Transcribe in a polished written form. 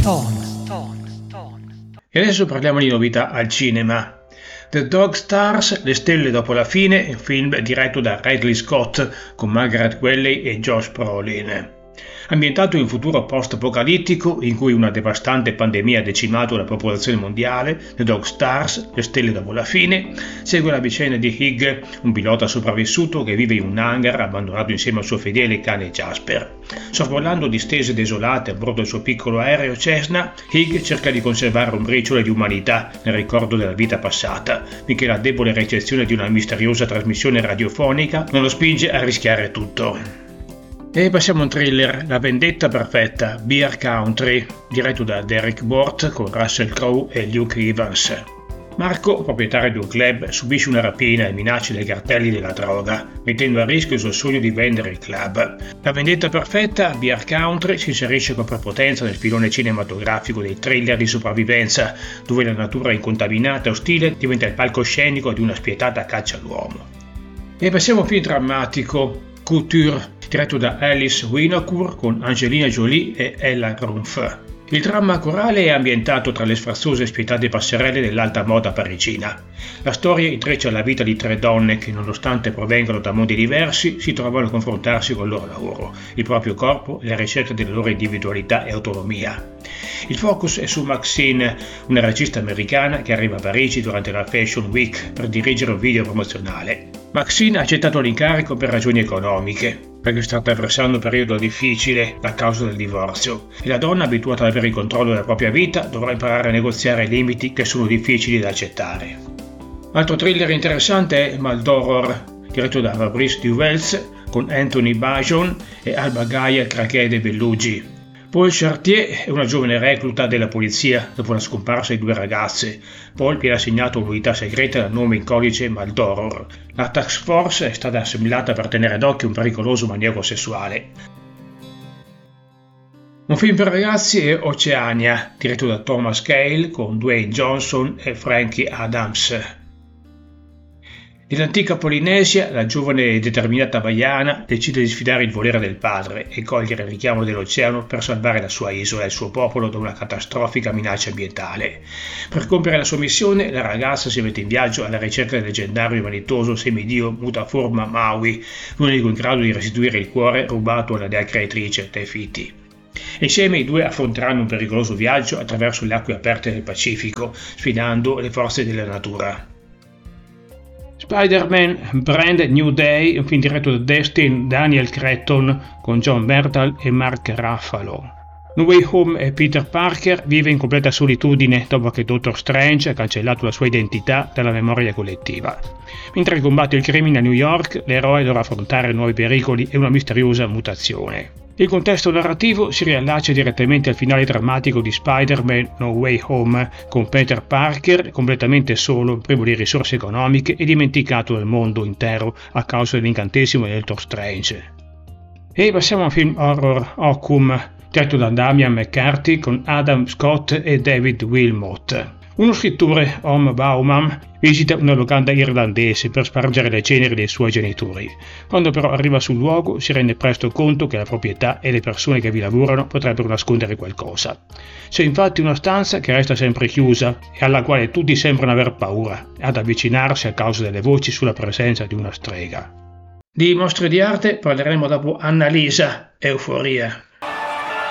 E adesso parliamo di novità al cinema. The Dog Stars, Le stelle dopo la fine, è un film diretto da Ridley Scott con Margaret Qualley e Josh Brolin. Ambientato in un futuro post-apocalittico in cui una devastante pandemia ha decimato la popolazione mondiale, The Dog Stars, Le stelle dopo la fine, segue la vicenda di Hig, un pilota sopravvissuto che vive in un hangar abbandonato insieme al suo fedele cane Jasper. Sorvolando distese desolate a bordo del suo piccolo aereo Cessna, Hig cerca di conservare un briciolo di umanità nel ricordo della vita passata, finché la debole ricezione di una misteriosa trasmissione radiofonica non lo spinge a rischiare tutto. E passiamo a un thriller, La vendetta perfetta, Bear Country, diretto da Derek Bort con Russell Crowe e Luke Evans. Marco, proprietario di un club, subisce una rapina e minacce dai cartelli della droga, mettendo a rischio il suo sogno di vendere il club. La vendetta perfetta, Bear Country, si inserisce con prepotenza nel filone cinematografico dei thriller di sopravvivenza, dove la natura incontaminata e ostile diventa il palcoscenico di una spietata caccia all'uomo. E passiamo a un film drammatico, Couture, diretto da Alice Winocour con Angelina Jolie e Ella Rumpf. Il dramma corale è ambientato tra le sfarzose e spietate passerelle dell'alta moda parigina. La storia intreccia la vita di tre donne che, nonostante provengano da mondi diversi, si trovano a confrontarsi con il loro lavoro, il proprio corpo e la ricerca della loro individualità e autonomia. Il focus è su Maxine, una regista americana che arriva a Parigi durante la Fashion Week per dirigere un video promozionale. Maxine ha accettato l'incarico per ragioni economiche, perché sta attraversando un periodo difficile a causa del divorzio, e la donna, abituata ad avere il controllo della propria vita, dovrà imparare a negoziare limiti che sono difficili da accettare. Altro thriller interessante è Maldoror, diretto da Fabrice Duvels con Anthony Bajon e Alba Gaia Craquet de Bellugi. Paul Chartier è una giovane recluta della polizia dopo la scomparsa di due ragazze. Paul viene assegnato un'unità segreta dal nome in codice Maldoror. La task force è stata assemblata per tenere d'occhio un pericoloso maniaco sessuale. Un film per ragazzi è Oceania, diretto da Thomas Cale con Dwayne Johnson e Frankie Adams. Nell'antica Polinesia, la giovane e determinata Vaiana decide di sfidare il volere del padre e cogliere il richiamo dell'oceano per salvare la sua isola e il suo popolo da una catastrofica minaccia ambientale. Per compiere la sua missione, la ragazza si mette in viaggio alla ricerca del leggendario e vanitoso semidio Mutaforma Maui, l'unico in grado di restituire il cuore rubato alla dea creatrice Tefiti. Insieme i due affronteranno un pericoloso viaggio attraverso le acque aperte del Pacifico, sfidando le forze della natura. Spider-Man Brand New Day, un film diretto da Destin Daniel Cretton con John Bernthal e Mark Ruffalo. No Way Home e Peter Parker vive in completa solitudine dopo che Dottor Strange ha cancellato la sua identità dalla memoria collettiva. Mentre combatte il crimine a New York, l'eroe dovrà affrontare nuovi pericoli e una misteriosa mutazione. Il contesto narrativo si riallaccia direttamente al finale drammatico di Spider-Man No Way Home, con Peter Parker completamente solo, privo di risorse economiche e dimenticato dal mondo intero a causa dell'incantesimo di Dottor Strange. E passiamo a un film horror, Occum, diretto da Damian McCarthy con Adam Scott e David Wilmot. Uno scrittore, Om Bauman, visita una locanda irlandese per spargere le ceneri dei suoi genitori. Quando però arriva sul luogo si rende presto conto che la proprietà e le persone che vi lavorano potrebbero nascondere qualcosa. C'è infatti una stanza che resta sempre chiusa e alla quale tutti sembrano aver paura ad avvicinarsi a causa delle voci sulla presenza di una strega. Di mostre di arte parleremo dopo Annalisa, Euforia.